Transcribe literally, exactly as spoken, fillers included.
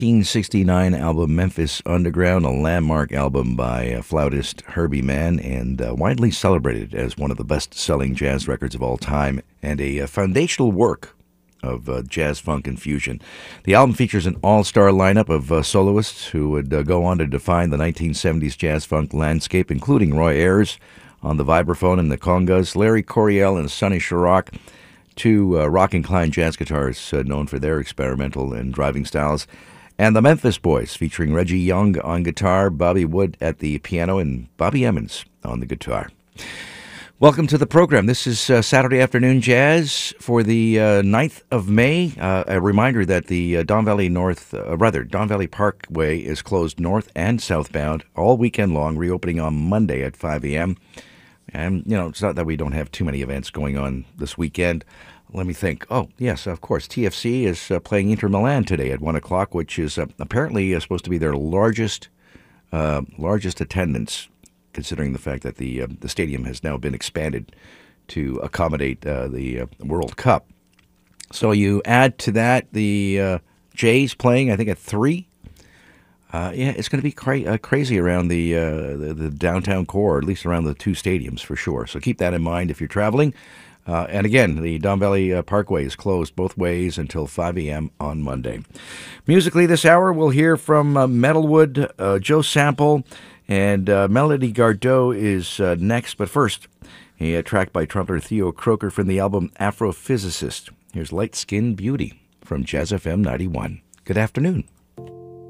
nineteen sixty-nine album Memphis Underground, a landmark album by uh, flautist Herbie Mann, and uh, widely celebrated as one of the best-selling jazz records of all time, and a uh, foundational work of uh, jazz, funk, and fusion. The album features an all-star lineup of uh, soloists who would uh, go on to define the nineteen seventies jazz-funk landscape, including Roy Ayers on the vibraphone and the congas, Larry Coryell and Sonny Sharrock, two uh, rock-inclined jazz guitarists uh, known for their experimental and driving styles, and the Memphis Boys, featuring Reggie Young on guitar, Bobby Wood at the piano, and Bobby Emmons on the guitar. Welcome to the program. This is uh, Saturday Afternoon Jazz for the uh, ninth of May. Uh, a reminder that the uh, Don Valley North, uh, rather, Don Valley Parkway is closed north and southbound all weekend long, reopening on Monday at five a.m. And, you know, it's not that we don't have too many events going on this weekend. Let me think. Oh, yes, of course. T F C is uh, playing Inter Milan today at one o'clock, which is uh, apparently uh, supposed to be their largest uh, largest attendance, considering the fact that the uh, the stadium has now been expanded to accommodate uh, the uh, World Cup. So you add to that the uh, Jays playing, I think, at three. Uh, yeah, it's going to be cra- uh, crazy around the, uh, the the downtown core, or at least around the two stadiums for sure. So keep that in mind if you're traveling. Uh, and again, the Don Valley uh, Parkway is closed both ways until five a.m. on Monday. Musically this hour, we'll hear from uh, Metalwood, uh, Joe Sample, and uh, Melody Gardot is uh, next. But first, a, a track by trumpeter Theo Croker from the album Afrophysicist. Here's Light Skin Beauty from Jazz F M ninety-one. Good afternoon.